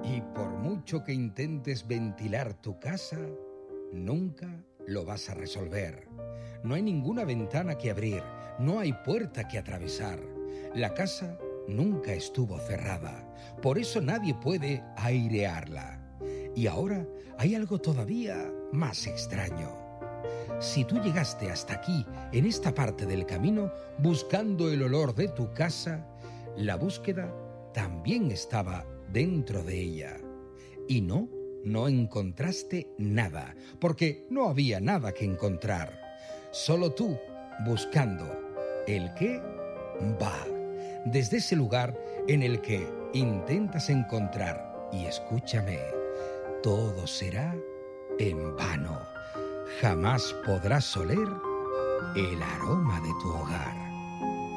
Y por mucho que intentes ventilar tu casa, nunca lo vas a resolver. No hay ninguna ventana que abrir, no hay puerta que atravesar. La casa nunca estuvo cerrada, por eso nadie puede airearla. Y ahora hay algo todavía más extraño. Si tú llegaste hasta aquí, en esta parte del camino, buscando el olor de tu casa, la búsqueda también estaba dentro de ella. Y no encontraste nada, porque no había nada que encontrar. Solo tú buscando el qué va. Desde ese lugar en el que intentas encontrar, y escúchame, todo será en vano. Jamás podrás oler el aroma de tu hogar.